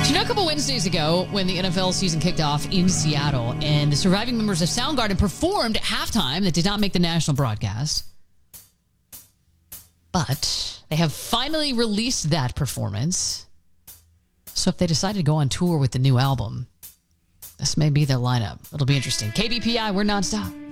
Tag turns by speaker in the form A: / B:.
A: So, a couple Wednesdays ago, when the NFL season kicked off in Seattle, and the surviving members of Soundgarden performed at halftime that did not make the national broadcast, but they have finally released that performance. So if they decide to go on tour with the new album, this may be their lineup. It'll be interesting. KBPI, we're nonstop.